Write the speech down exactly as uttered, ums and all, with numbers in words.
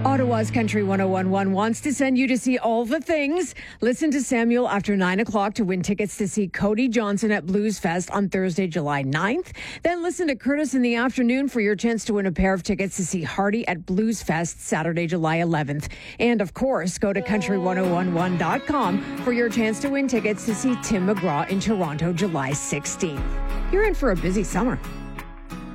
Ottawa's Country one oh one one wants to send you to see all the things. Listen to Samuel after nine o'clock to win tickets to see Cody Johnson at Blues Fest on Thursday, July ninth. Then listen to Curtis in the afternoon for your chance to win a pair of tickets to see Hardy at Blues Fest Saturday, July eleventh. And of course, go to country one oh one one dot com for your chance to win tickets to see Tim McGraw in Toronto, July sixteenth. You're in for a busy summer.